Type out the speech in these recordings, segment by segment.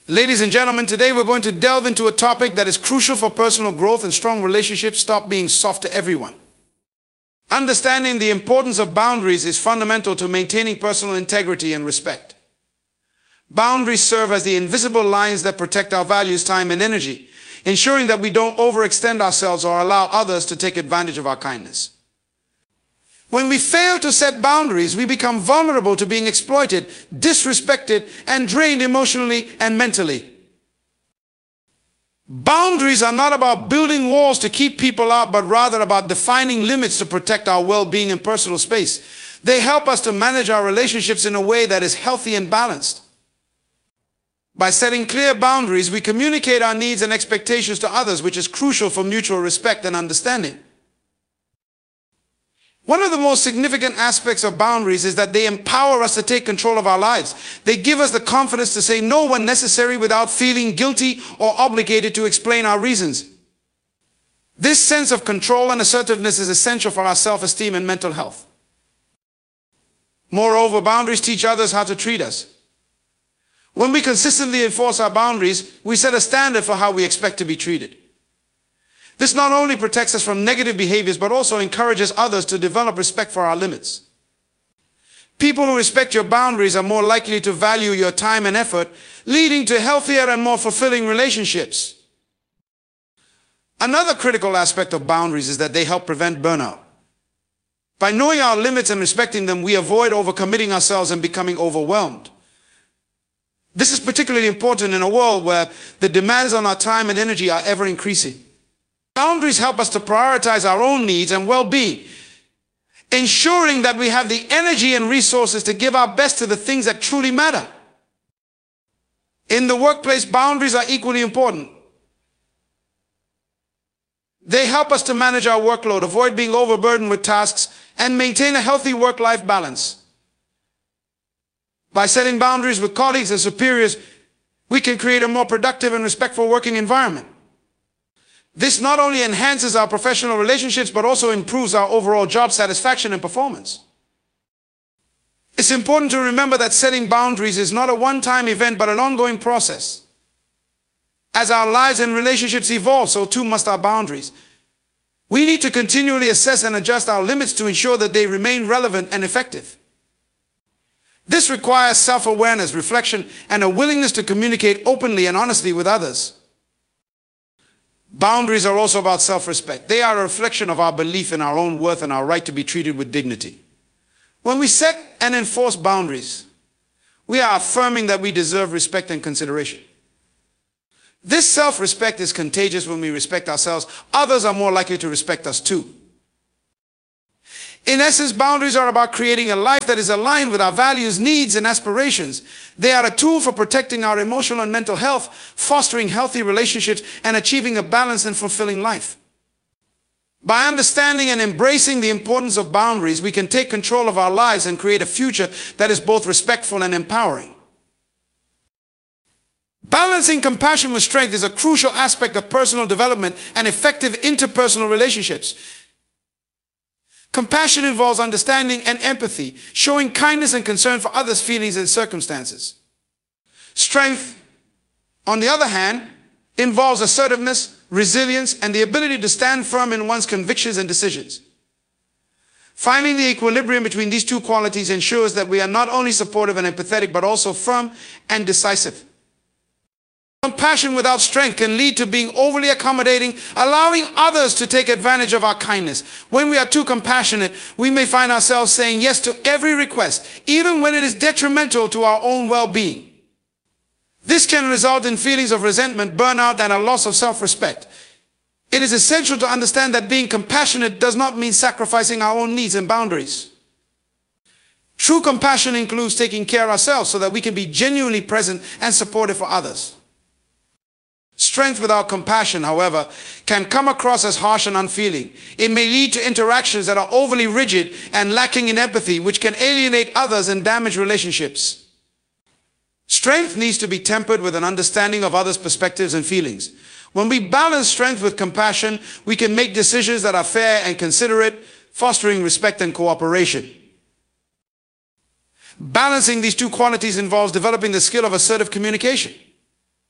Ladies and gentlemen, today we're going to delve into a topic that is crucial for personal growth and strong relationships. Stop being soft to everyone. Understanding the importance of boundaries is fundamental to maintaining personal integrity and respect. Boundaries serve as the invisible lines that protect our values, time, and energy, ensuring that we don't overextend ourselves or allow others to take advantage of our kindness. When we fail to set boundaries, we become vulnerable to being exploited, disrespected, and drained emotionally and mentally. Boundaries are not about building walls to keep people out, but rather about defining limits to protect our well-being and personal space. They help us to manage our relationships in a way that is healthy and balanced. By setting clear boundaries, we communicate our needs and expectations to others, which is crucial for mutual respect and understanding. One of the most significant aspects of boundaries is that they empower us to take control of our lives. They give us the confidence to say no when necessary without feeling guilty or obligated to explain our reasons. This sense of control and assertiveness is essential for our self-esteem and mental health. Moreover, boundaries teach others how to treat us. When we consistently enforce our boundaries, we set a standard for how we expect to be treated. This not only protects us from negative behaviors, but also encourages others to develop respect for our limits. People who respect your boundaries are more likely to value your time and effort, leading to healthier and more fulfilling relationships. Another critical aspect of boundaries is that they help prevent burnout. By knowing our limits and respecting them, we avoid overcommitting ourselves and becoming overwhelmed. This is particularly important in a world where the demands on our time and energy are ever increasing. Boundaries help us to prioritize our own needs and well-being, ensuring that we have the energy and resources to give our best to the things that truly matter. In the workplace, boundaries are equally important. They help us to manage our workload, avoid being overburdened with tasks, and maintain a healthy work-life balance. By setting boundaries with colleagues and superiors, we can create a more productive and respectful working environment. This not only enhances our professional relationships, but also improves our overall job satisfaction and performance. It's important to remember that setting boundaries is not a one-time event, but an ongoing process. As our lives and relationships evolve, so too must our boundaries. We need to continually assess and adjust our limits to ensure that they remain relevant and effective. This requires self-awareness, reflection, and a willingness to communicate openly and honestly with others. Boundaries are also about self-respect. They are a reflection of our belief in our own worth and our right to be treated with dignity. When we set and enforce boundaries, we are affirming that we deserve respect and consideration. This self-respect is contagious. When we respect ourselves, others are more likely to respect us too. In essence, boundaries are about creating a life that is aligned with our values, needs, and aspirations. They are a tool for protecting our emotional and mental health, fostering healthy relationships, and achieving a balanced and fulfilling life. By understanding and embracing the importance of boundaries, we can take control of our lives and create a future that is both respectful and empowering. Balancing compassion with strength is a crucial aspect of personal development and effective interpersonal relationships. Compassion involves understanding and empathy, showing kindness and concern for others' feelings and circumstances. Strength, on the other hand, involves assertiveness, resilience, and the ability to stand firm in one's convictions and decisions. Finding the equilibrium between these two qualities ensures that we are not only supportive and empathetic, but also firm and decisive. Compassion without strength can lead to being overly accommodating, allowing others to take advantage of our kindness. When we are too compassionate, we may find ourselves saying yes to every request, even when it is detrimental to our own well-being. This can result in feelings of resentment, burnout, and a loss of self-respect. It is essential to understand that being compassionate does not mean sacrificing our own needs and boundaries. True compassion includes taking care of ourselves so that we can be genuinely present and supportive for others. Strength without compassion, however, can come across as harsh and unfeeling. It may lead to interactions that are overly rigid and lacking in empathy, which can alienate others and damage relationships. Strength needs to be tempered with an understanding of others' perspectives and feelings. When we balance strength with compassion, we can make decisions that are fair and considerate, fostering respect and cooperation. Balancing these two qualities involves developing the skill of assertive communication.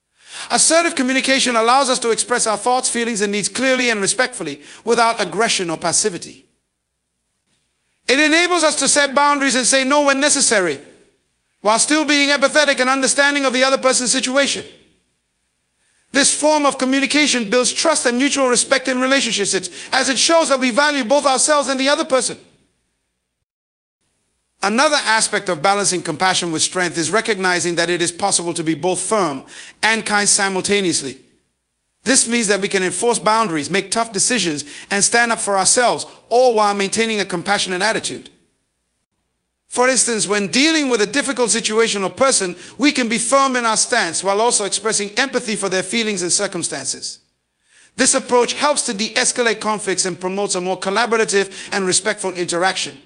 Assertive communication allows us to express our thoughts, feelings, and needs clearly and respectfully without aggression or passivity. It enables us to set boundaries and say no when necessary, while still being empathetic and understanding of the other person's situation. This form of communication builds trust and mutual respect in relationships, as it shows that we value both ourselves and the other person. Another aspect of balancing compassion with strength is recognizing that it is possible to be both firm and kind simultaneously. This means that we can enforce boundaries, make tough decisions, and stand up for ourselves, all while maintaining a compassionate attitude. For instance, when dealing with a difficult situation or person, we can be firm in our stance while also expressing empathy for their feelings and circumstances. This approach helps to de-escalate conflicts and promotes a more collaborative and respectful interaction.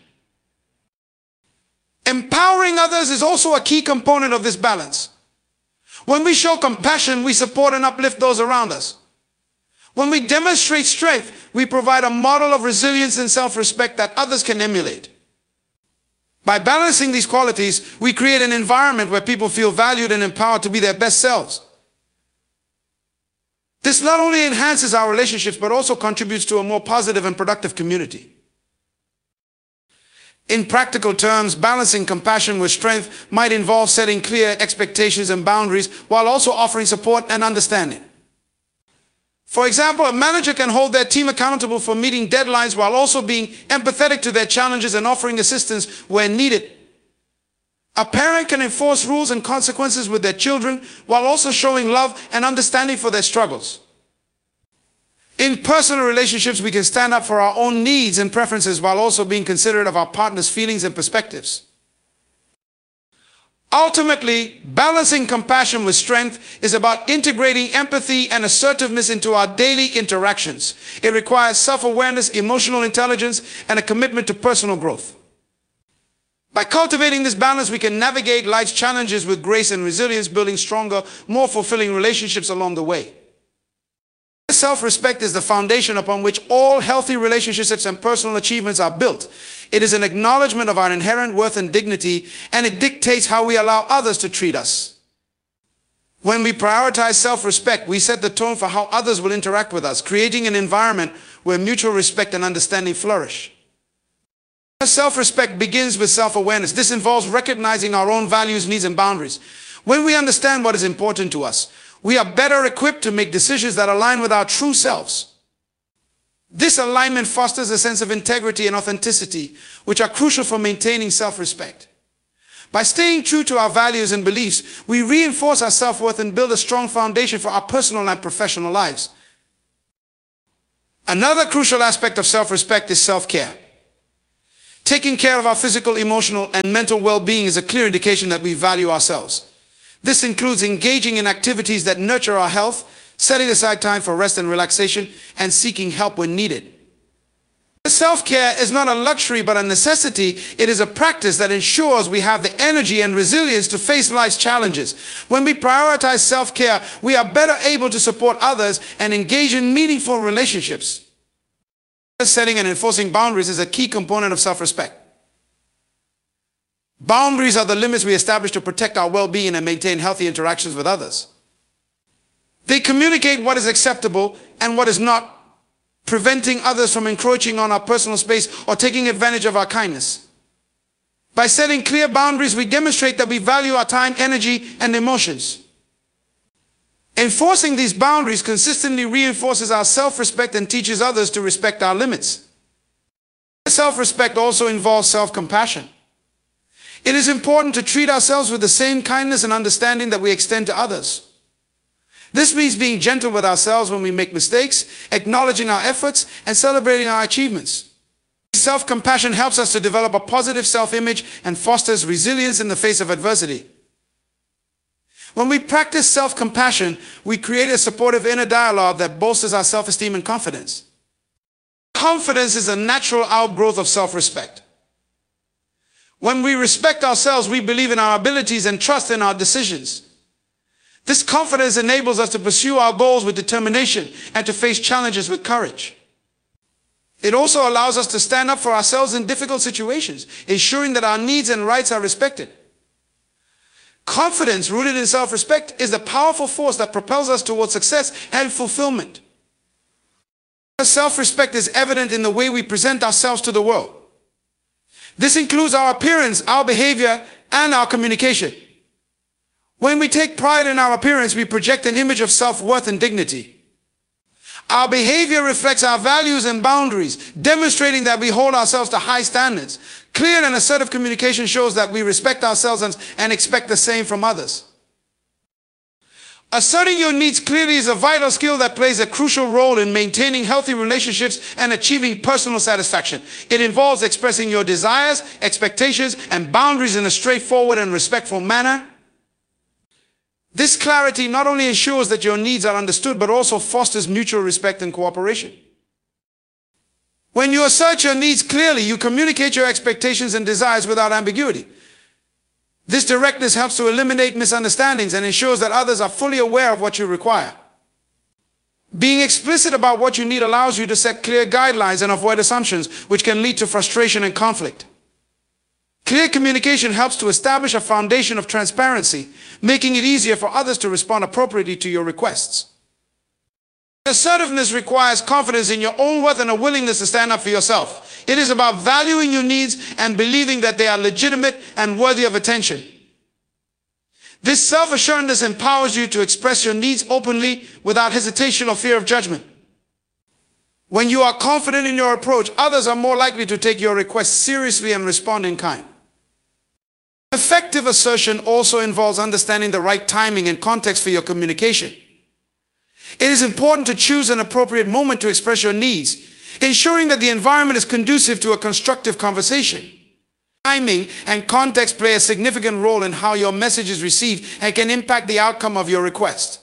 Empowering others is also a key component of this balance. When we show compassion, we support and uplift those around us. When we demonstrate strength, we provide a model of resilience and self-respect that others can emulate. By balancing these qualities, we create an environment where people feel valued and empowered to be their best selves. This not only enhances our relationships, but also contributes to a more positive and productive community. In practical terms, balancing compassion with strength might involve setting clear expectations and boundaries while also offering support and understanding. For example, a manager can hold their team accountable for meeting deadlines while also being empathetic to their challenges and offering assistance where needed. A parent can enforce rules and consequences with their children while also showing love and understanding for their struggles. In personal relationships, we can stand up for our own needs and preferences while also being considerate of our partner's feelings and perspectives. Ultimately, balancing compassion with strength is about integrating empathy and assertiveness into our daily interactions. It requires self-awareness, emotional intelligence, and a commitment to personal growth. By cultivating this balance, we can navigate life's challenges with grace and resilience, building stronger, more fulfilling relationships along the way. Self-respect is the foundation upon which all healthy relationships and personal achievements are built. It is an acknowledgement of our inherent worth and dignity, and it dictates how we allow others to treat us. When we prioritize self-respect, we set the tone for how others will interact with us, creating an environment where mutual respect and understanding flourish. Self-respect begins with self-awareness. This involves recognizing our own values, needs, and boundaries. When we understand what is important to us, we are better equipped to make decisions that align with our true selves. This alignment fosters a sense of integrity and authenticity, which are crucial for maintaining self-respect. By staying true to our values and beliefs, we reinforce our self-worth and build a strong foundation for our personal and professional lives. Another crucial aspect of self-respect is self-care. Taking care of our physical, emotional, and mental well-being is a clear indication that we value ourselves. This includes engaging in activities that nurture our health, setting aside time for rest and relaxation, and seeking help when needed. Self-care is not a luxury but a necessity. It is a practice that ensures we have the energy and resilience to face life's challenges. When we prioritize self-care, we are better able to support others and engage in meaningful relationships. Setting and enforcing boundaries is a key component of self-respect. Boundaries are the limits we establish to protect our well-being and maintain healthy interactions with others. They communicate what is acceptable and what is not, preventing others from encroaching on our personal space or taking advantage of our kindness. By setting clear boundaries, we demonstrate that we value our time, energy, and emotions. Enforcing these boundaries consistently reinforces our self-respect and teaches others to respect our limits. Self-respect also involves self-compassion. It is important to treat ourselves with the same kindness and understanding that we extend to others. This means being gentle with ourselves when we make mistakes, acknowledging our efforts, and celebrating our achievements. Self-compassion helps us to develop a positive self-image and fosters resilience in the face of adversity. When we practice self-compassion, we create a supportive inner dialogue that bolsters our self-esteem and confidence. Confidence is a natural outgrowth of self-respect. When we respect ourselves, we believe in our abilities and trust in our decisions. This confidence enables us to pursue our goals with determination and to face challenges with courage. It also allows us to stand up for ourselves in difficult situations, ensuring that our needs and rights are respected. Confidence rooted in self-respect is the powerful force that propels us towards success and fulfillment. Self-respect is evident in the way we present ourselves to the world. This includes our appearance, our behavior, and our communication. When we take pride in our appearance, we project an image of self-worth and dignity. Our behavior reflects our values and boundaries, demonstrating that we hold ourselves to high standards. Clear and assertive communication shows that we respect ourselves and expect the same from others. Asserting your needs clearly is a vital skill that plays a crucial role in maintaining healthy relationships and achieving personal satisfaction. It involves expressing your desires, expectations, and boundaries in a straightforward and respectful manner. This clarity not only ensures that your needs are understood, but also fosters mutual respect and cooperation. When you assert your needs clearly, you communicate your expectations and desires without ambiguity. This directness helps to eliminate misunderstandings and ensures that others are fully aware of what you require. Being explicit about what you need allows you to set clear guidelines and avoid assumptions, which can lead to frustration and conflict. Clear communication helps to establish a foundation of transparency, making it easier for others to respond appropriately to your requests. Assertiveness requires confidence in your own worth and a willingness to stand up for yourself. It is about valuing your needs and believing that they are legitimate and worthy of attention. This self-assuredness empowers you to express your needs openly without hesitation or fear of judgment. When you are confident in your approach, others are more likely to take your requests seriously and respond in kind. Effective assertion also involves understanding the right timing and context for your communication. It is important to choose an appropriate moment to express your needs, ensuring that the environment is conducive to a constructive conversation. Timing and context play a significant role in how your message is received and can impact the outcome of your request.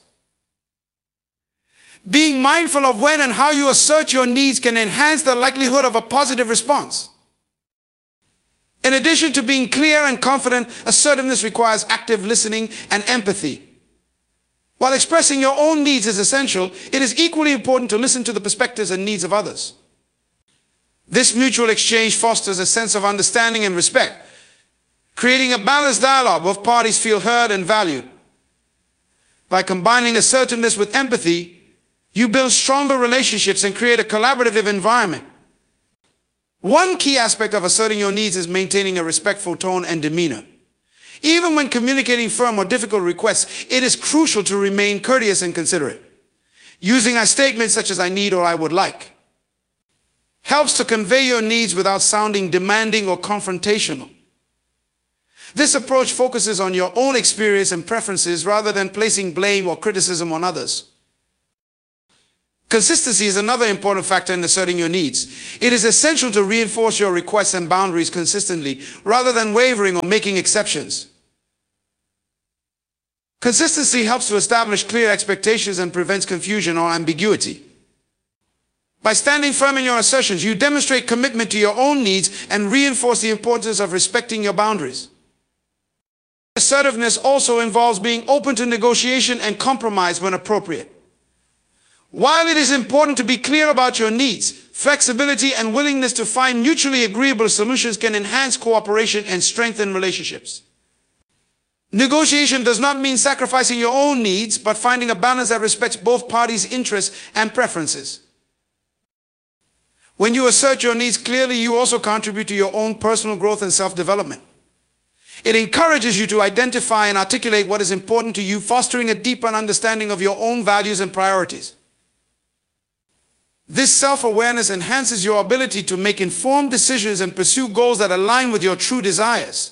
Being mindful of when and how you assert your needs can enhance the likelihood of a positive response. In addition to being clear and confident, assertiveness requires active listening and empathy. While expressing your own needs is essential, it is equally important to listen to the perspectives and needs of others. This mutual exchange fosters a sense of understanding and respect, creating a balanced dialogue where both parties feel heard and valued. By combining assertiveness with empathy, you build stronger relationships and create a collaborative environment. One key aspect of asserting your needs is maintaining a respectful tone and demeanor. Even when communicating firm or difficult requests, it is crucial to remain courteous and considerate. Using statements such as "I need" or "I would like" helps to convey your needs without sounding demanding or confrontational. This approach focuses on your own experience and preferences rather than placing blame or criticism on others. Consistency is another important factor in asserting your needs. It is essential to reinforce your requests and boundaries consistently, rather than wavering or making exceptions. Consistency helps to establish clear expectations and prevents confusion or ambiguity. By standing firm in your assertions, you demonstrate commitment to your own needs and reinforce the importance of respecting your boundaries. Assertiveness also involves being open to negotiation and compromise when appropriate. While it is important to be clear about your needs, flexibility and willingness to find mutually agreeable solutions can enhance cooperation and strengthen relationships. Negotiation does not mean sacrificing your own needs, but finding a balance that respects both parties' interests and preferences. When you assert your needs clearly, you also contribute to your own personal growth and self-development. It encourages you to identify and articulate what is important to you, fostering a deeper understanding of your own values and priorities. This self-awareness enhances your ability to make informed decisions and pursue goals that align with your true desires.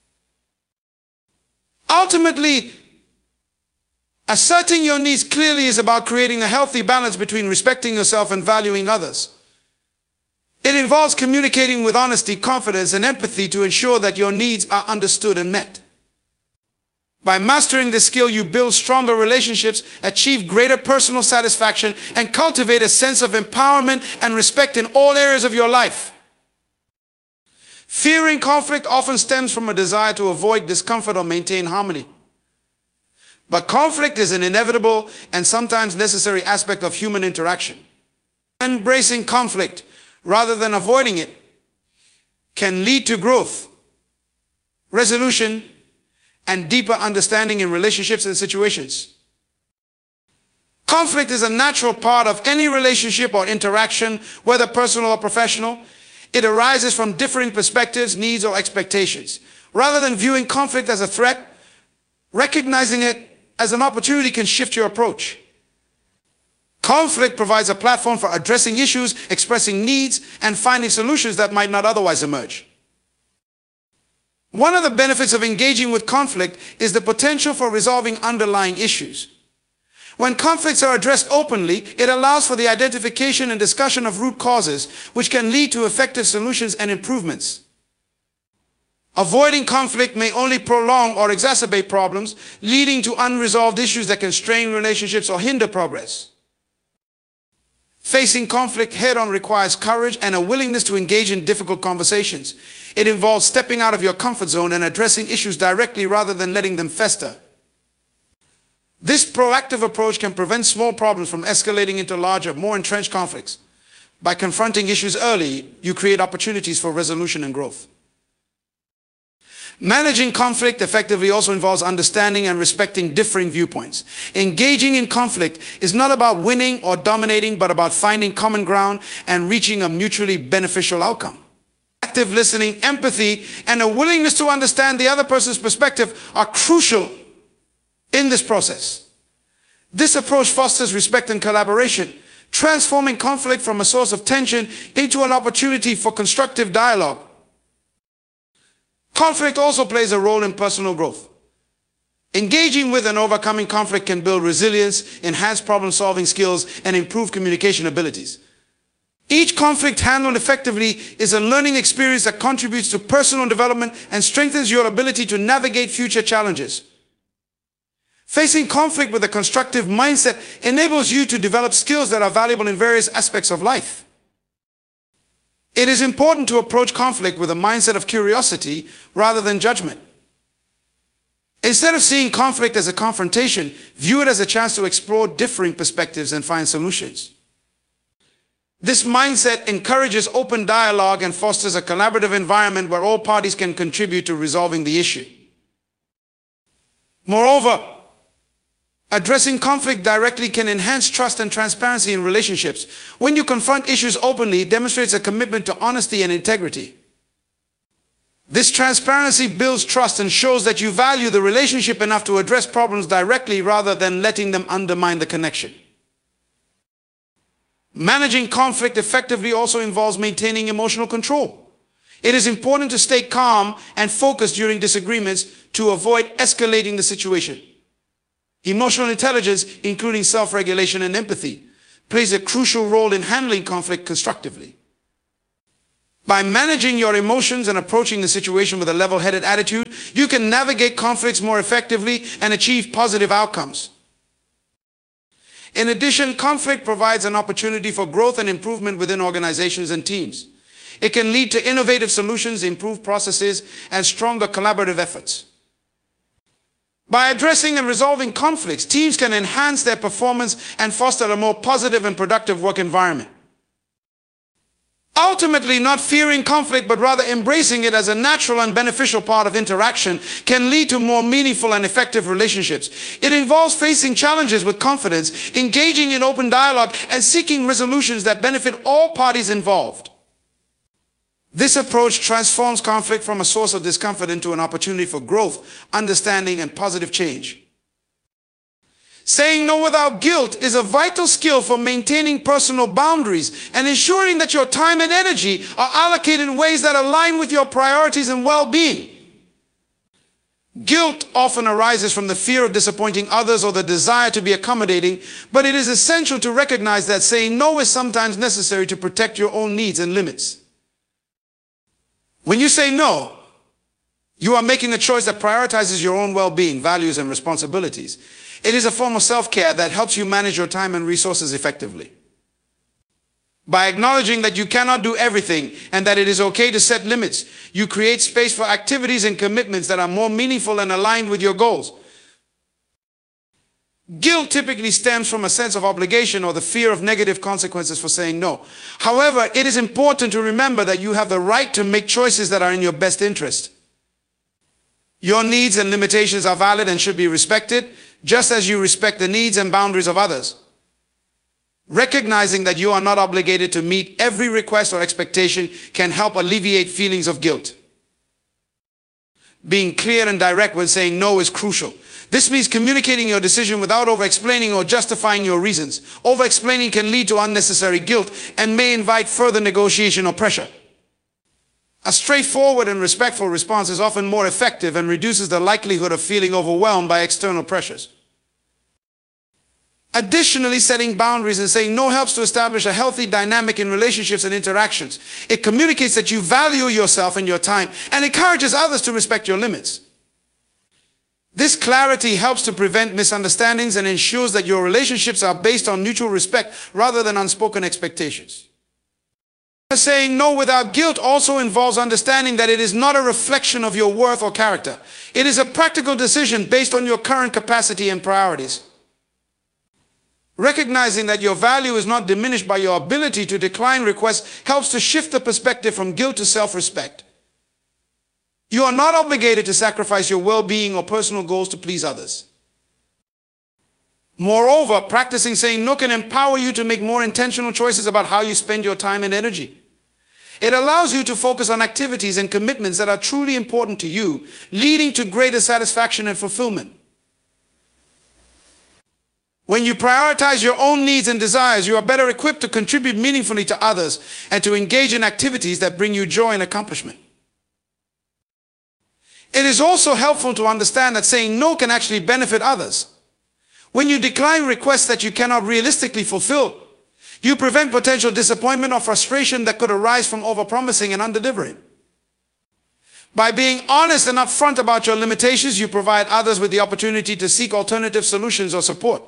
Ultimately, asserting your needs clearly is about creating a healthy balance between respecting yourself and valuing others. It involves communicating with honesty, confidence, and empathy to ensure that your needs are understood and met. By mastering this skill, you build stronger relationships, achieve greater personal satisfaction, and cultivate a sense of empowerment and respect in all areas of your life. Fearing conflict often stems from a desire to avoid discomfort or maintain harmony. But conflict is an inevitable and sometimes necessary aspect of human interaction. Embracing conflict rather than avoiding it can lead to growth, resolution, and deeper understanding in relationships and situations. Conflict is a natural part of any relationship or interaction, whether personal or professional. It arises from differing perspectives, needs, or expectations. Rather than viewing conflict as a threat, recognizing it as an opportunity can shift your approach. Conflict provides a platform for addressing issues, expressing needs, and finding solutions that might not otherwise emerge. One of the benefits of engaging with conflict is the potential for resolving underlying issues. When conflicts are addressed openly, it allows for the identification and discussion of root causes, which can lead to effective solutions and improvements. Avoiding conflict may only prolong or exacerbate problems, leading to unresolved issues that can strain relationships or hinder progress. Facing conflict head-on requires courage and a willingness to engage in difficult conversations. It involves stepping out of your comfort zone and addressing issues directly rather than letting them fester. This proactive approach can prevent small problems from escalating into larger, more entrenched conflicts. By confronting issues early, you create opportunities for resolution and growth. Managing conflict effectively also involves understanding and respecting differing viewpoints. Engaging in conflict is not about winning or dominating, but about finding common ground and reaching a mutually beneficial outcome. Active listening, empathy, and a willingness to understand the other person's perspective are crucial in this process. This approach fosters respect and collaboration, transforming conflict from a source of tension into an opportunity for constructive dialogue. Conflict also plays a role in personal growth. Engaging with and overcoming conflict can build resilience, enhance problem-solving skills, and improve communication abilities. Each conflict handled effectively is a learning experience that contributes to personal development and strengthens your ability to navigate future challenges. Facing conflict with a constructive mindset enables you to develop skills that are valuable in various aspects of life. It is important to approach conflict with a mindset of curiosity rather than judgment. Instead of seeing conflict as a confrontation, view it as a chance to explore differing perspectives and find solutions. This mindset encourages open dialogue and fosters a collaborative environment where all parties can contribute to resolving the issue. Moreover, addressing conflict directly can enhance trust and transparency in relationships. When you confront issues openly, it demonstrates a commitment to honesty and integrity. This transparency builds trust and shows that you value the relationship enough to address problems directly rather than letting them undermine the connection. Managing conflict effectively also involves maintaining emotional control. It is important to stay calm and focused during disagreements to avoid escalating the situation. Emotional intelligence, including self-regulation and empathy, plays a crucial role in handling conflict constructively. By managing your emotions and approaching the situation with a level-headed attitude, you can navigate conflicts more effectively and achieve positive outcomes. In addition, conflict provides an opportunity for growth and improvement within organizations and teams. It can lead to innovative solutions, improved processes, and stronger collaborative efforts. By addressing and resolving conflicts, teams can enhance their performance and foster a more positive and productive work environment. Ultimately, not fearing conflict, but rather embracing it as a natural and beneficial part of interaction can lead to more meaningful and effective relationships. It involves facing challenges with confidence, engaging in open dialogue, and seeking resolutions that benefit all parties involved. This approach transforms conflict from a source of discomfort into an opportunity for growth, understanding, and positive change. Saying no without guilt is a vital skill for maintaining personal boundaries and ensuring that your time and energy are allocated in ways that align with your priorities and well-being. Guilt often arises from the fear of disappointing others or the desire to be accommodating, but it is essential to recognize that saying no is sometimes necessary to protect your own needs and limits. When you say no, you are making a choice that prioritizes your own well-being, values, and responsibilities. It is a form of self-care that helps you manage your time and resources effectively. By acknowledging that you cannot do everything and that it is okay to set limits, you create space for activities and commitments that are more meaningful and aligned with your goals. Guilt typically stems from a sense of obligation or the fear of negative consequences for saying no. However, it is important to remember that you have the right to make choices that are in your best interest. Your needs and limitations are valid and should be respected, just as you respect the needs and boundaries of others. Recognizing that you are not obligated to meet every request or expectation can help alleviate feelings of guilt. Being clear and direct when saying no is crucial. This means communicating your decision without over-explaining or justifying your reasons. Over-explaining can lead to unnecessary guilt and may invite further negotiation or pressure. A straightforward and respectful response is often more effective and reduces the likelihood of feeling overwhelmed by external pressures. Additionally, setting boundaries and saying no helps to establish a healthy dynamic in relationships and interactions. It communicates that you value yourself and your time and encourages others to respect your limits. This clarity helps to prevent misunderstandings and ensures that your relationships are based on mutual respect rather than unspoken expectations. Saying no without guilt also involves understanding that it is not a reflection of your worth or character. It is a practical decision based on your current capacity and priorities. Recognizing that your value is not diminished by your ability to decline requests helps to shift the perspective from guilt to self-respect. You are not obligated to sacrifice your well-being or personal goals to please others. Moreover, practicing saying no can empower you to make more intentional choices about how you spend your time and energy. It allows you to focus on activities and commitments that are truly important to you, leading to greater satisfaction and fulfillment. When you prioritize your own needs and desires, you are better equipped to contribute meaningfully to others and to engage in activities that bring you joy and accomplishment. It is also helpful to understand that saying no can actually benefit others. When you decline requests that you cannot realistically fulfill, you prevent potential disappointment or frustration that could arise from overpromising and underdelivering. By being honest and upfront about your limitations, you provide others with the opportunity to seek alternative solutions or support.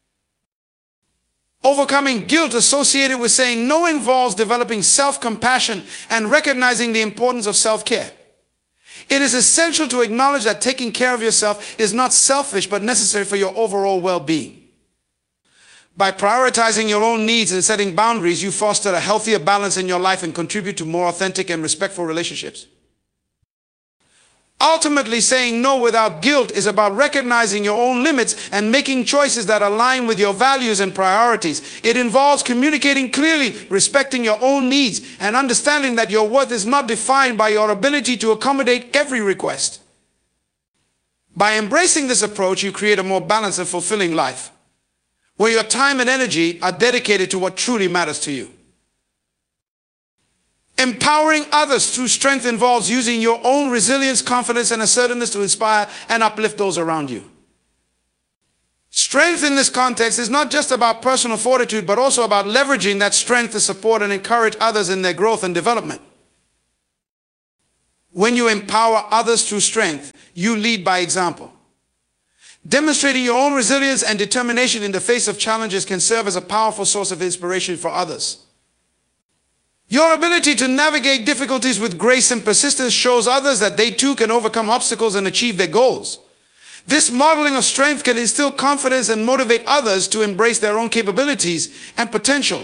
Overcoming guilt associated with saying no involves developing self-compassion and recognizing the importance of self-care. It is essential to acknowledge that taking care of yourself is not selfish but necessary for your overall well-being. By prioritizing your own needs and setting boundaries, you foster a healthier balance in your life and contribute to more authentic and respectful relationships. Ultimately, saying no without guilt is about recognizing your own limits and making choices that align with your values and priorities. It involves communicating clearly, respecting your own needs, and understanding that your worth is not defined by your ability to accommodate every request. By embracing this approach, you create a more balanced and fulfilling life, where your time and energy are dedicated to what truly matters to you. Empowering others through strength involves using your own resilience, confidence, and assertiveness to inspire and uplift those around you. Strength in this context is not just about personal fortitude, but also about leveraging that strength to support and encourage others in their growth and development. When you empower others through strength, you lead by example. Demonstrating your own resilience and determination in the face of challenges can serve as a powerful source of inspiration for others. Your ability to navigate difficulties with grace and persistence shows others that they too can overcome obstacles and achieve their goals. This modeling of strength can instill confidence and motivate others to embrace their own capabilities and potential.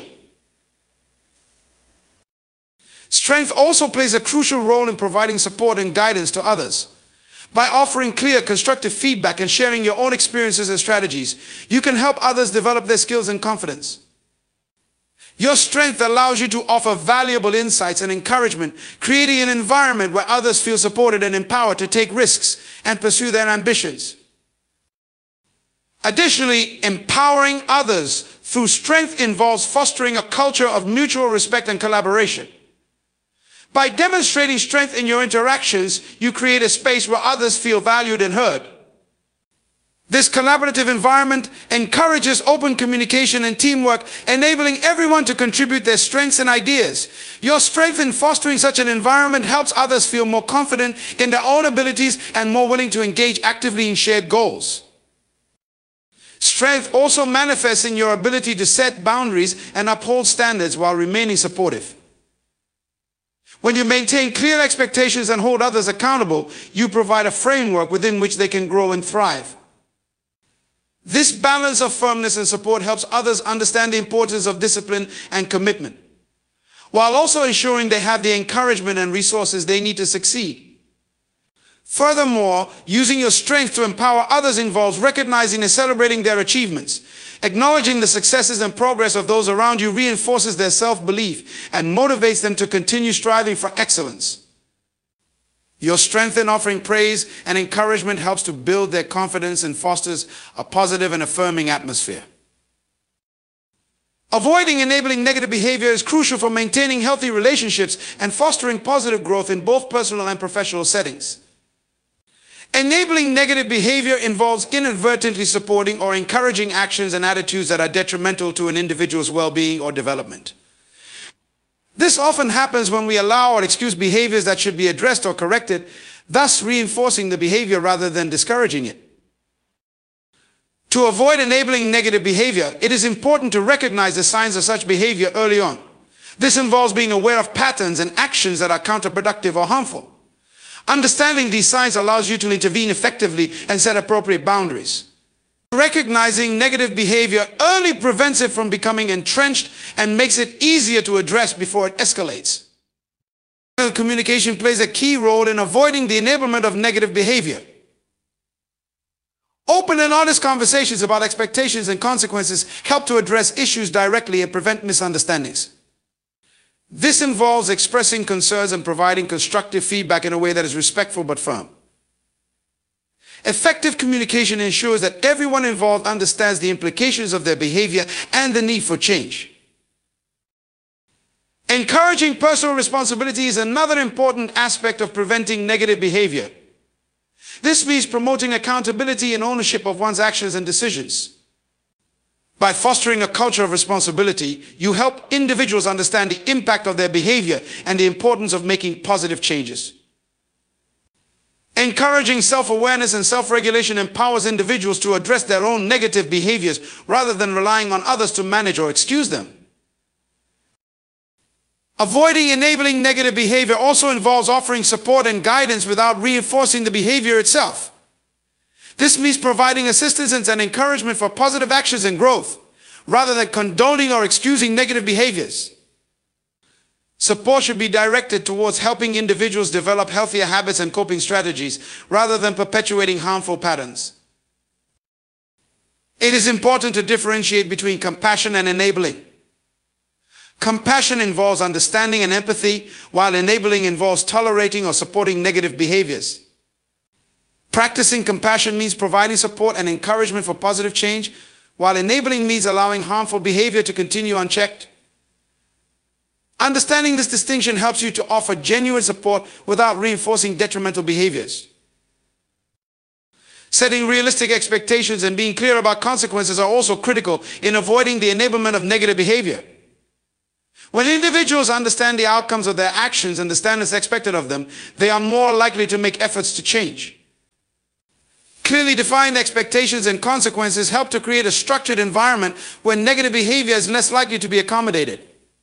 Strength also plays a crucial role in providing support and guidance to others. By offering clear, constructive feedback and sharing your own experiences and strategies, you can help others develop their skills and confidence. Your strength allows you to offer valuable insights and encouragement, creating an environment where others feel supported and empowered to take risks and pursue their ambitions. Additionally, empowering others through strength involves fostering a culture of mutual respect and collaboration. By demonstrating strength in your interactions, you create a space where others feel valued and heard. This collaborative environment encourages open communication and teamwork, enabling everyone to contribute their strengths and ideas. Your strength in fostering such an environment helps others feel more confident in their own abilities and more willing to engage actively in shared goals. Strength also manifests in your ability to set boundaries and uphold standards while remaining supportive. When you maintain clear expectations and hold others accountable, you provide a framework within which they can grow and thrive. This balance of firmness and support helps others understand the importance of discipline and commitment, while also ensuring they have the encouragement and resources they need to succeed. Furthermore, using your strength to empower others involves recognizing and celebrating their achievements. Acknowledging the successes and progress of those around you reinforces their self-belief and motivates them to continue striving for excellence. Your strength in offering praise and encouragement helps to build their confidence and fosters a positive and affirming atmosphere. Avoiding enabling negative behavior is crucial for maintaining healthy relationships and fostering positive growth in both personal and professional settings. Enabling negative behavior involves inadvertently supporting or encouraging actions and attitudes that are detrimental to an individual's well-being or development. This often happens when we allow or excuse behaviors that should be addressed or corrected, thus reinforcing the behavior rather than discouraging it. To avoid enabling negative behavior, it is important to recognize the signs of such behavior early on. This involves being aware of patterns and actions that are counterproductive or harmful. Understanding these signs allows you to intervene effectively and set appropriate boundaries. Recognizing negative behavior early prevents it from becoming entrenched and makes it easier to address before it escalates. Communication plays a key role in avoiding the enablement of negative behavior. Open and honest conversations about expectations and consequences help to address issues directly and prevent misunderstandings. This involves expressing concerns and providing constructive feedback in a way that is respectful but firm. Effective communication ensures that everyone involved understands the implications of their behavior and the need for change. Encouraging personal responsibility is another important aspect of preventing negative behavior. This means promoting accountability and ownership of one's actions and decisions. By fostering a culture of responsibility, you help individuals understand the impact of their behavior and the importance of making positive changes. Encouraging self-awareness and self-regulation empowers individuals to address their own negative behaviors rather than relying on others to manage or excuse them. Avoiding enabling negative behavior also involves offering support and guidance without reinforcing the behavior itself. This means providing assistance and encouragement for positive actions and growth, rather than condoning or excusing negative behaviors. Support should be directed towards helping individuals develop healthier habits and coping strategies, rather than perpetuating harmful patterns. It is important to differentiate between compassion and enabling. Compassion involves understanding and empathy, while enabling involves tolerating or supporting negative behaviors. Practicing compassion means providing support and encouragement for positive change, while enabling means allowing harmful behavior to continue unchecked. Understanding this distinction helps you to offer genuine support without reinforcing detrimental behaviors. Setting realistic expectations and being clear about consequences are also critical in avoiding the enablement of negative behavior. When individuals understand the outcomes of their actions and the standards expected of them, they are more likely to make efforts to change. Clearly defined expectations and consequences help to create a structured environment where negative behavior is less likely to be accommodated.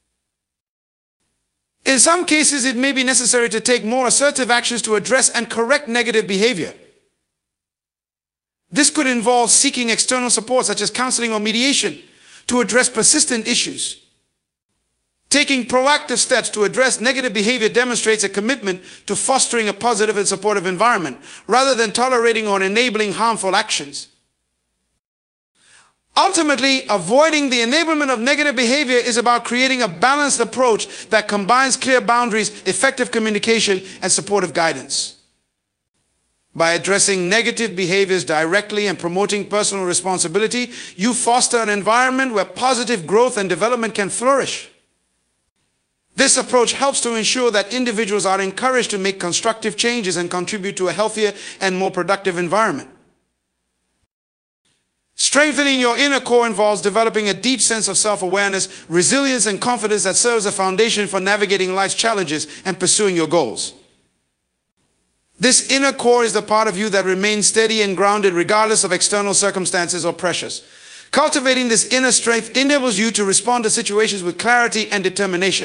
In some cases, it may be necessary to take more assertive actions to address and correct negative behavior. This could involve seeking external support such as counseling or mediation to address persistent issues. Taking proactive steps to address negative behavior demonstrates a commitment to fostering a positive and supportive environment, rather than tolerating or enabling harmful actions. Ultimately, avoiding the enablement of negative behavior is about creating a balanced approach that combines clear boundaries, effective communication, and supportive guidance. By addressing negative behaviors directly and promoting personal responsibility, you foster an environment where positive growth and development can flourish. This approach helps to ensure that individuals are encouraged to make constructive changes and contribute to a healthier and more productive environment. Strengthening your inner core involves developing a deep sense of self-awareness, resilience, and confidence that serves as a foundation for navigating life's challenges and pursuing your goals. This inner core is the part of you that remains steady and grounded regardless of external circumstances or pressures. Cultivating this inner strength enables you to respond to situations with clarity and determination.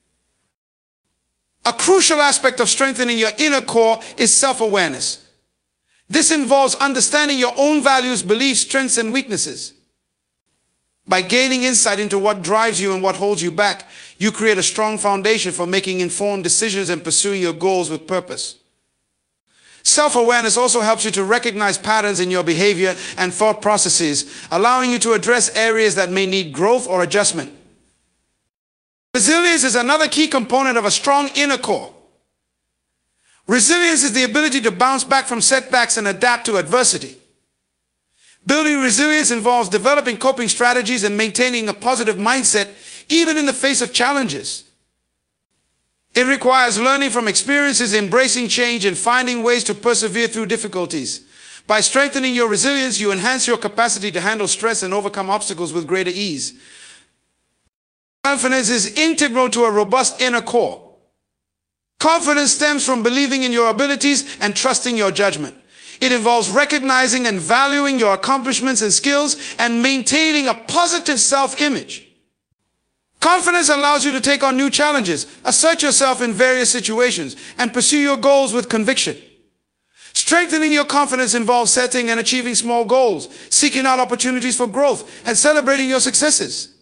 A crucial aspect of strengthening your inner core is self-awareness. This involves understanding your own values, beliefs, strengths, and weaknesses. By gaining insight into what drives you and what holds you back, you create a strong foundation for making informed decisions and pursuing your goals with purpose. Self-awareness also helps you to recognize patterns in your behavior and thought processes, allowing you to address areas that may need growth or adjustment. Resilience is another key component of a strong inner core. Resilience is the ability to bounce back from setbacks and adapt to adversity. Building resilience involves developing coping strategies and maintaining a positive mindset even in the face of challenges. It requires learning from experiences, embracing change, and finding ways to persevere through difficulties. By strengthening your resilience, you enhance your capacity to handle stress and overcome obstacles with greater ease. Confidence is integral to a robust inner core. Confidence stems from believing in your abilities and trusting your judgment. It involves recognizing and valuing your accomplishments and skills and maintaining a positive self-image. Confidence allows you to take on new challenges, assert yourself in various situations, and pursue your goals with conviction. Strengthening your confidence involves setting and achieving small goals, seeking out opportunities for growth, and celebrating your successes.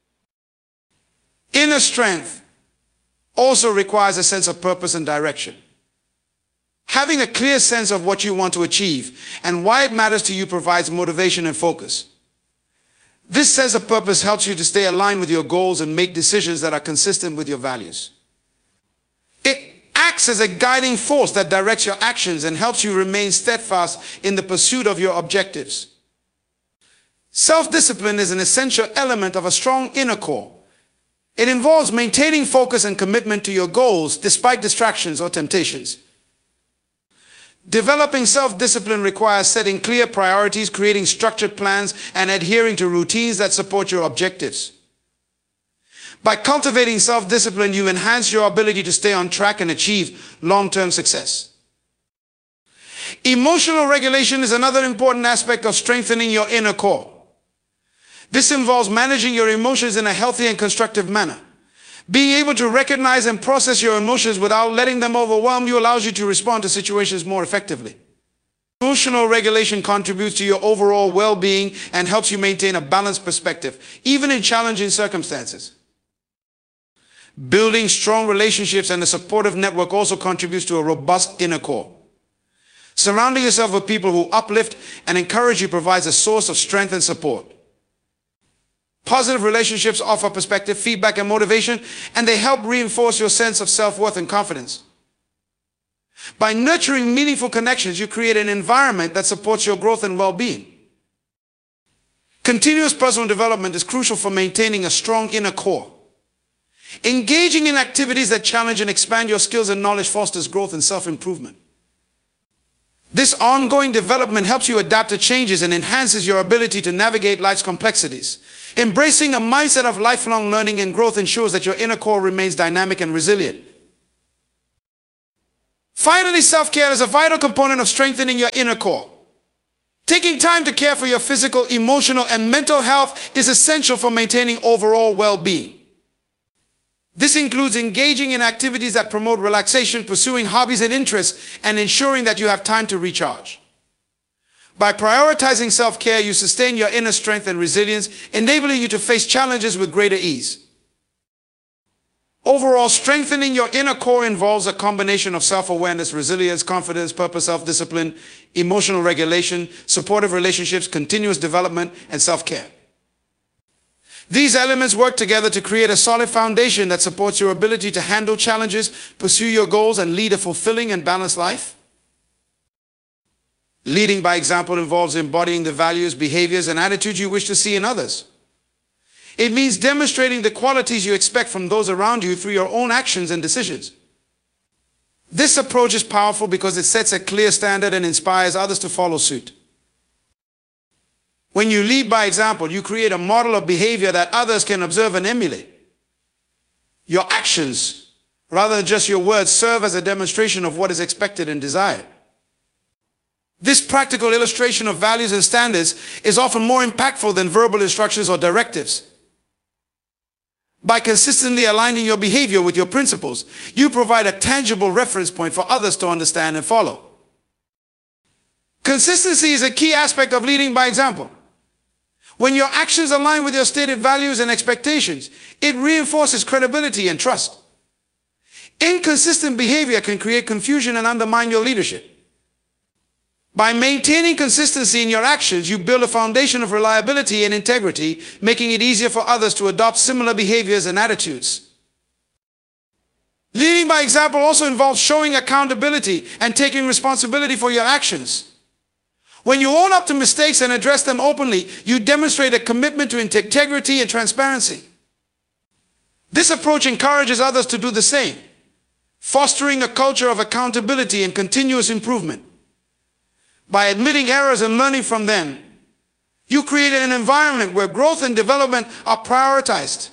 Inner strength also requires a sense of purpose and direction. Having a clear sense of what you want to achieve and why it matters to you provides motivation and focus. This sense of purpose helps you to stay aligned with your goals and make decisions that are consistent with your values. It acts as a guiding force that directs your actions and helps you remain steadfast in the pursuit of your objectives. Self-discipline is an essential element of a strong inner core. It involves maintaining focus and commitment to your goals despite distractions or temptations. Developing self-discipline requires setting clear priorities, creating structured plans, and adhering to routines that support your objectives. By cultivating self-discipline, you enhance your ability to stay on track and achieve long-term success. Emotional regulation is another important aspect of strengthening your inner core. This involves managing your emotions in a healthy and constructive manner. Being able to recognize and process your emotions without letting them overwhelm you allows you to respond to situations more effectively. Emotional regulation contributes to your overall well-being and helps you maintain a balanced perspective, even in challenging circumstances. Building strong relationships and a supportive network also contributes to a robust inner core. Surrounding yourself with people who uplift and encourage you provides a source of strength and support. Positive relationships offer perspective, feedback, and motivation, and they help reinforce your sense of self-worth and confidence. By nurturing meaningful connections, you create an environment that supports your growth and well-being. Continuous personal development is crucial for maintaining a strong inner core. Engaging in activities that challenge and expand your skills and knowledge fosters growth and self-improvement. This ongoing development helps you adapt to changes and enhances your ability to navigate life's complexities. Embracing a mindset of lifelong learning and growth ensures that your inner core remains dynamic and resilient. Finally, self-care is a vital component of strengthening your inner core. Taking time to care for your physical, emotional, and mental health is essential for maintaining overall well-being. This includes engaging in activities that promote relaxation, pursuing hobbies and interests, and ensuring that you have time to recharge. By prioritizing self-care, you sustain your inner strength and resilience, enabling you to face challenges with greater ease. Overall, strengthening your inner core involves a combination of self-awareness, resilience, confidence, purpose, self-discipline, emotional regulation, supportive relationships, continuous development, and self-care. These elements work together to create a solid foundation that supports your ability to handle challenges, pursue your goals, and lead a fulfilling and balanced life. Leading by example involves embodying the values, behaviors, and attitudes you wish to see in others. It means demonstrating the qualities you expect from those around you through your own actions and decisions. This approach is powerful because it sets a clear standard and inspires others to follow suit. When you lead by example, you create a model of behavior that others can observe and emulate. Your actions, rather than just your words, serve as a demonstration of what is expected and desired. This practical illustration of values and standards is often more impactful than verbal instructions or directives. By consistently aligning your behavior with your principles, you provide a tangible reference point for others to understand and follow. Consistency is a key aspect of leading by example. When your actions align with your stated values and expectations, it reinforces credibility and trust. Inconsistent behavior can create confusion and undermine your leadership. By maintaining consistency in your actions, you build a foundation of reliability and integrity, making it easier for others to adopt similar behaviors and attitudes. Leading by example also involves showing accountability and taking responsibility for your actions. When you own up to mistakes and address them openly, you demonstrate a commitment to integrity and transparency. This approach encourages others to do the same, fostering a culture of accountability and continuous improvement. By admitting errors and learning from them, you create an environment where growth and development are prioritized.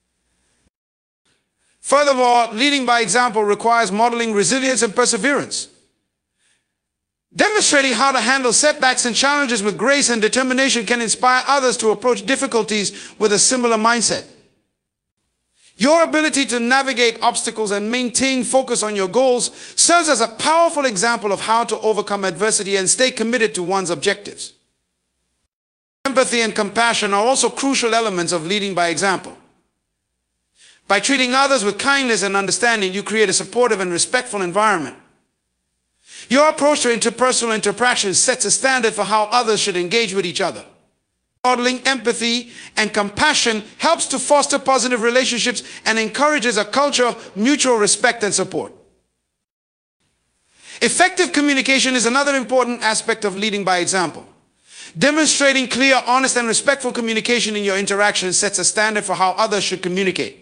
Furthermore, leading by example requires modeling resilience and perseverance. Demonstrating how to handle setbacks and challenges with grace and determination can inspire others to approach difficulties with a similar mindset. Your ability to navigate obstacles and maintain focus on your goals serves as a powerful example of how to overcome adversity and stay committed to one's objectives. Empathy and compassion are also crucial elements of leading by example. By treating others with kindness and understanding, you create a supportive and respectful environment. Your approach to interpersonal interactions sets a standard for how others should engage with each other. Modeling empathy and compassion helps to foster positive relationships and encourages a culture of mutual respect and support. Effective communication is another important aspect of leading by example. Demonstrating clear, honest, and respectful communication in your interactions sets a standard for how others should communicate.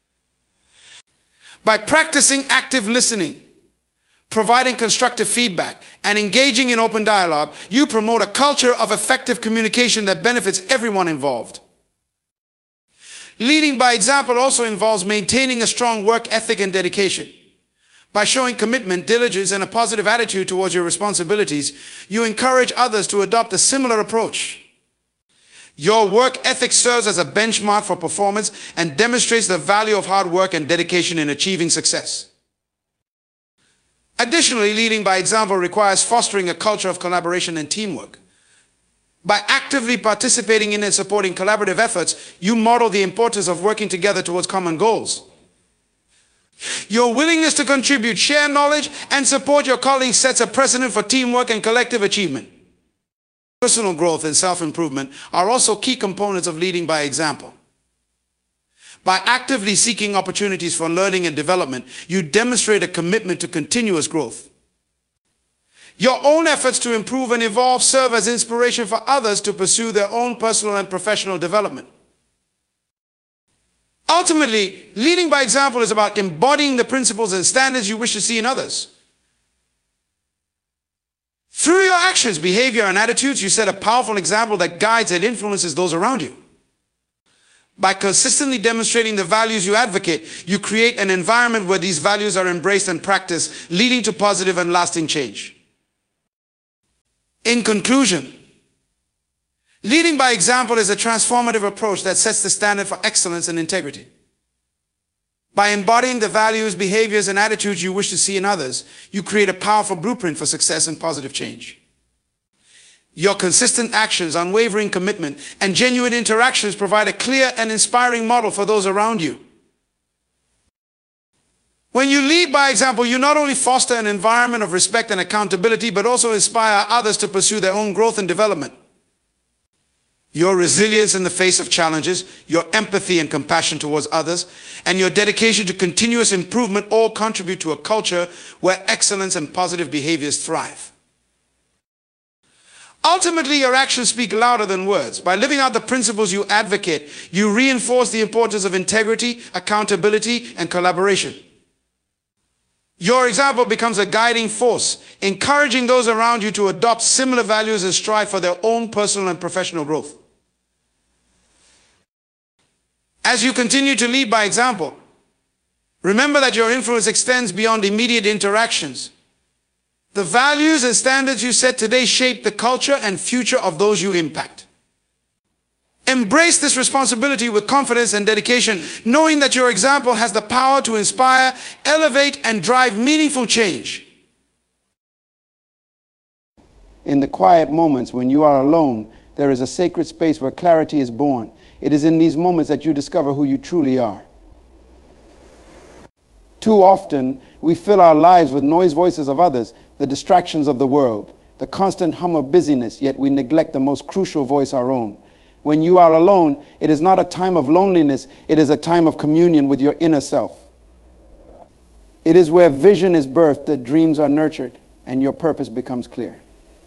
By practicing active listening, providing constructive feedback, and engaging in open dialogue, you promote a culture of effective communication that benefits everyone involved. Leading by example also involves maintaining a strong work ethic and dedication. By showing commitment, diligence, and a positive attitude towards your responsibilities, you encourage others to adopt a similar approach. Your work ethic serves as a benchmark for performance and demonstrates the value of hard work and dedication in achieving success. Additionally, leading by example requires fostering a culture of collaboration and teamwork. By actively participating in and supporting collaborative efforts, you model the importance of working together towards common goals. Your willingness to contribute, share knowledge, and support your colleagues sets a precedent for teamwork and collective achievement. Personal growth and self-improvement are also key components of leading by example. By actively seeking opportunities for learning and development, you demonstrate a commitment to continuous growth. Your own efforts to improve and evolve serve as inspiration for others to pursue their own personal and professional development. Ultimately, leading by example is about embodying the principles and standards you wish to see in others. Through your actions, behavior, and attitudes, you set a powerful example that guides and influences those around you. By consistently demonstrating the values you advocate, you create an environment where these values are embraced and practiced, leading to positive and lasting change. In conclusion, leading by example is a transformative approach that sets the standard for excellence and integrity. By embodying the values, behaviors, and attitudes you wish to see in others, you create a powerful blueprint for success and positive change. Your consistent actions, unwavering commitment, and genuine interactions provide a clear and inspiring model for those around you. When you lead by example, you not only foster an environment of respect and accountability, but also inspire others to pursue their own growth and development. Your resilience in the face of challenges, your empathy and compassion towards others, and your dedication to continuous improvement all contribute to a culture where excellence and positive behaviors thrive. Ultimately, your actions speak louder than words. By living out the principles you advocate, you reinforce the importance of integrity, accountability, and collaboration. Your example becomes a guiding force, encouraging those around you to adopt similar values and strive for their own personal and professional growth. As you continue to lead by example, remember that your influence extends beyond immediate interactions. The values and standards you set today shape the culture and future of those you impact. Embrace this responsibility with confidence and dedication, knowing that your example has the power to inspire, elevate, and drive meaningful change. In the quiet moments when you are alone, there is a sacred space where clarity is born. It is in these moments that you discover who you truly are. Too often, we fill our lives with noise voices of others, the distractions of the world. the constant hum of busyness, yet we neglect the most crucial voice, our own. When you are alone, it is not a time of loneliness, it is a time of communion with your inner self. It is where vision is birthed, that dreams are nurtured, and your purpose becomes clear.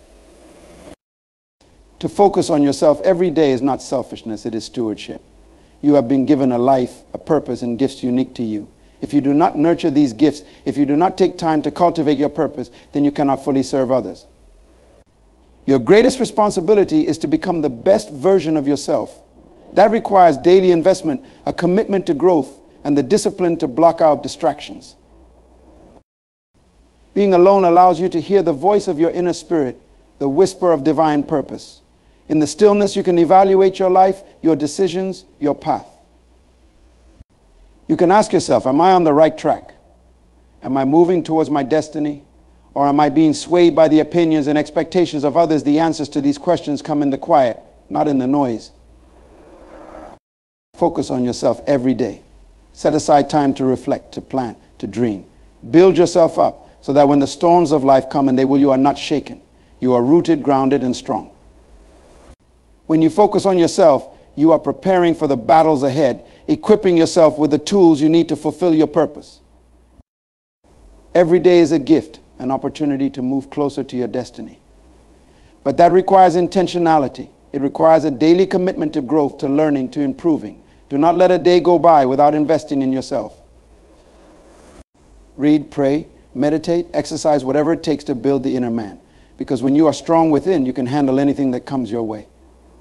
To focus on yourself every day is not selfishness, it is stewardship. You have been given a life, a purpose, and gifts unique to you. If you do not nurture these gifts, if you do not take time to cultivate your purpose, then you cannot fully serve others. Your greatest responsibility is to become the best version of yourself. That requires daily investment, a commitment to growth, and the discipline to block out distractions. Being alone allows you to hear the voice of your inner spirit, the whisper of divine purpose. In the stillness, you can evaluate your life, your decisions, your path. You can ask yourself, am I on the right track? Am I moving towards my destiny? Or am I being swayed by the opinions and expectations of others? The answers to these questions come in the quiet, not in the noise. Focus on yourself every day. Set aside time to reflect, to plan, to dream. Build yourself up so that when the storms of life come and you are not shaken. You are rooted, grounded, and strong. When you focus on yourself, you are preparing for the battles ahead, equipping yourself with the tools you need to fulfill your purpose. Every day is a gift, an opportunity to move closer to your destiny. But that requires intentionality. It requires a daily commitment to growth, to learning, to improving. Do not let a day go by without investing in yourself. Read, pray, meditate, exercise, whatever it takes to build the inner man. Because when you are strong within, you can handle anything that comes your way.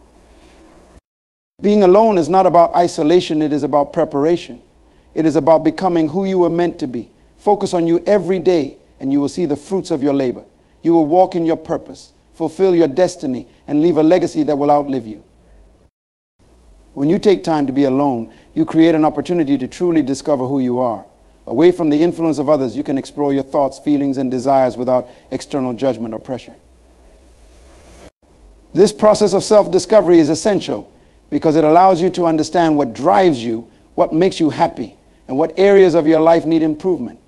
Being alone is not about isolation, it is about preparation. It is about becoming who you were meant to be. Focus on you every day, and you will see the fruits of your labor. You will walk in your purpose, fulfill your destiny, and leave a legacy that will outlive you. When you take time to be alone, you create an opportunity to truly discover who you are. Away from the influence of others, you can explore your thoughts, feelings, and desires without external judgment or pressure. This process of self-discovery is essential because it allows you to understand what drives you, what makes you happy, and what areas of your life need improvement.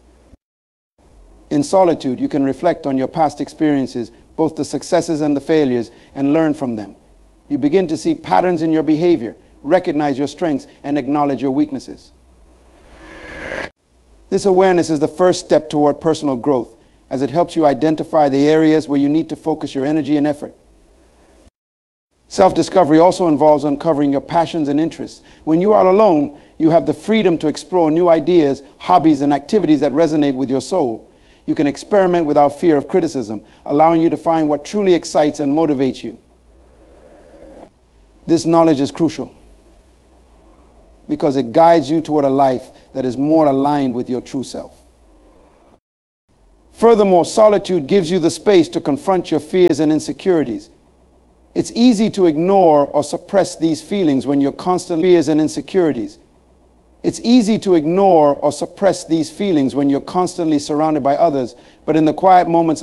In solitude, you can reflect on your past experiences, both the successes and the failures, and learn from them. You begin to see patterns in your behavior, recognize your strengths, and acknowledge your weaknesses. This awareness is the first step toward personal growth, as it helps you identify the areas where you need to focus your energy and effort. Self-discovery also involves uncovering your passions and interests. When you are alone, you have the freedom to explore new ideas, hobbies, and activities that resonate with your soul. You can experiment without fear of criticism, allowing you to find what truly excites and motivates you. This knowledge is crucial because it guides you toward a life that is more aligned with your true self. Furthermore, solitude gives you the space to confront your fears and insecurities. It's easy to ignore or suppress these feelings when you're constantly fears and insecurities. It's easy to ignore or suppress these feelings when you're constantly surrounded by others, but in the quiet moments